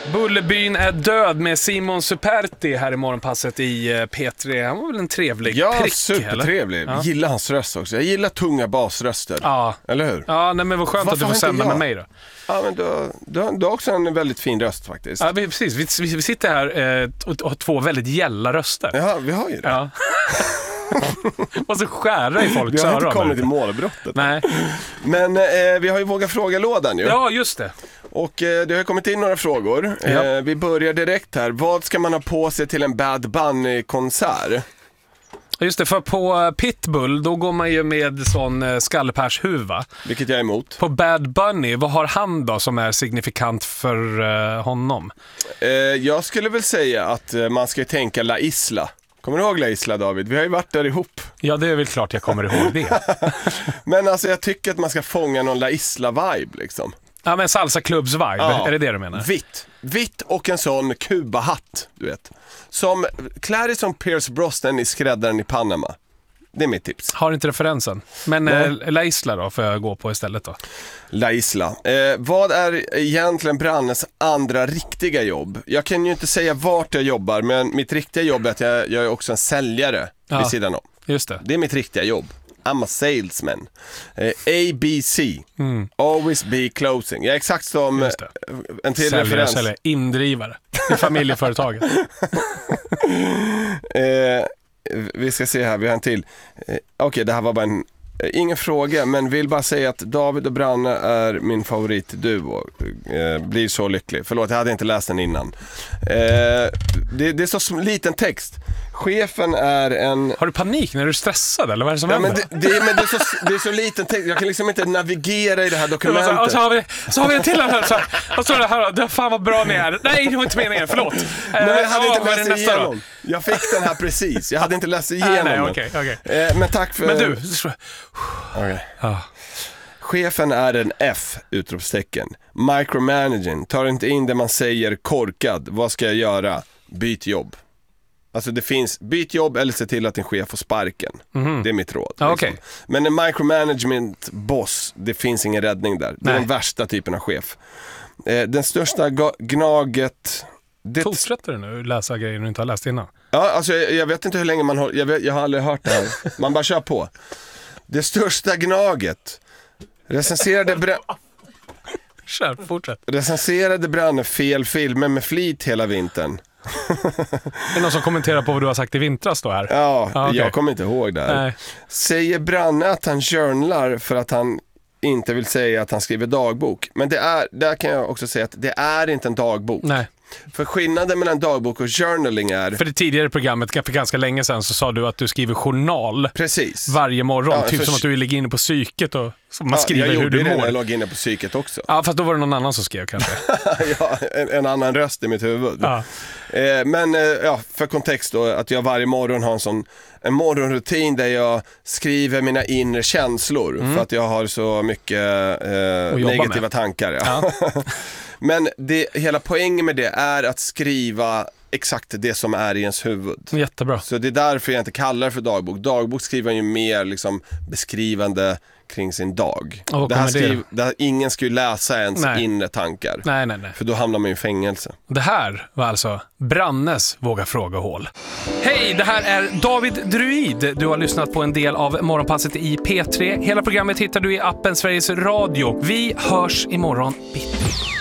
Bullerbyn är död med Simon Superti här i morgonpasset i P3. Han var väl en trevlig prick, supertrevlig. Eller? Ja. Gillar hans röst också. Jag gillar tunga basröster. Ja. Eller hur? Ja, nej, men vad skönt att du får sända med mig då. Ja, men du har också en väldigt fin röst faktiskt. Ja, precis. Vi sitter här och har två väldigt gälla röster. Ja, vi har ju det. Ja. Och så skära i folks öron. Vi har inte kommit till målbrottet. Nej. Men vi har ju vågat fråga-lådan ju. Ja, just det. Och det har kommit in några frågor. Ja. Vi börjar direkt här. Vad ska man ha på sig till en Bad Bunny-konsert? Just det, för på Pitbull då går man ju med sån skallepärshuva. Vilket jag är emot. På Bad Bunny, vad har han då som är signifikant för honom? Jag skulle väl säga att man ska tänka La Isla. Kommer du ihåg La Isla, David? Vi har ju varit där ihop. Ja, det är väl klart jag kommer ihåg det. Men alltså jag tycker att man ska fånga någon La Isla-vibe liksom. Ja, men salsa clubs vibe, ja. Är det du menar? Vitt och en sån Kuba-hatt, du vet. Som klär dig som Pierce Brosnan i Skräddaren i Panama. Det är mitt tips. Har inte referensen. Men La Isla då får jag gå på istället då. La Isla. Vad är egentligen Brannes andra riktiga jobb? Jag kan ju inte säga vart jag jobbar, men mitt riktiga jobb är att jag är också en säljare vid sidan om. Just det. Det är mitt riktiga jobb. I'm a salesman. ABC. Always be closing. Jag är exakt som en till referens. Säljer, indrivare i familjeföretaget. Vi ska se här, vi har en till. Okej, det här var bara ingen fråga, men vill bara säga att David och Branne är min favoritduo. Blir så lycklig. Förlåt, jag hade inte läst den innan. Det är så liten text. Chefen är en... Har du panik när du är stressad eller vad är det som händer? Men det är så liten text. Jag kan liksom inte navigera i det här dokumentet. Och så har vi en till här. Och så är det här, det fan vad bra ni är. Nej, det var inte meningen, förlåt. Nej, jag hade inte läst igenom. Jag fick den här precis. Jag hade inte läst igenom den. Okej. Men tack för... Men du... Okay. Chefen är en F, utropstecken. Micromanaging, tar inte in det man säger, korkad. Vad ska jag göra? Byt jobb. Alltså det finns, byt jobb eller se till att din chef får sparken. Det är mitt råd. Okay. Men en micromanagement boss, det finns ingen räddning där. Det är den värsta typen av chef. Den största gnaget... Fortsätter du nu läsa grejer du inte har läst innan? Ja, alltså jag vet inte hur länge man håller... Jag har aldrig hört det här. Man bara kör på. Det största gnaget. Recenserade Branne fel filmer med flit hela vintern. Är det någon som kommenterar på vad du har sagt i vintras då här? Ja, okay. Jag kommer inte ihåg det här. Nej. Säger Branne att han journalar för att han inte vill säga att han skriver dagbok. Men där kan jag också säga att det är inte en dagbok. Nej. För skillnaden mellan dagbok och journaling är... För det tidigare programmet, för ganska länge sedan, så sa du att du skriver journal. Precis. Varje morgon. Typ som att du ligger inne på psyket och man skriver hur du mår. Jag låg inne på psyket också. Ja, fast då var det någon annan som skrev kanske. Ja, en annan röst i mitt huvud. Ja. Men för kontext då, att jag varje morgon har en morgonrutin där jag skriver mina inre känslor. För att jag har så mycket negativa tankar. Ja. Men hela poängen med det är att skriva exakt det som är i ens huvud. Jättebra. Så det är därför jag inte kallar det för dagbok. Dagbok skriver ju mer liksom beskrivande kring sin dag. Ingen skulle läsa ens inre tankar. Nej. För då hamnar man i fängelse. Det här var alltså Brannes Våga fråga-hål. Hej, det här är David Druid. Du har lyssnat på en del av Morgonpasset i P3. Hela programmet hittar du i appen Sveriges Radio. Vi hörs imorgon bitti.